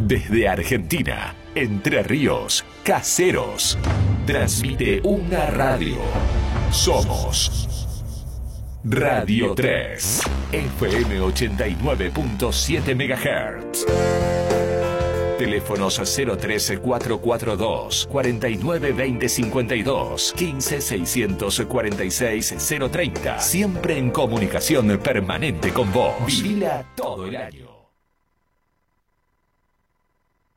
Desde Argentina, Entre Ríos, Caseros. Transmite una radio. Somos Radio 3, FM 89.7 MHz. Teléfonos 013 442 49 20 52 15 646 030. Siempre en comunicación permanente con vos. Vivila todo el año.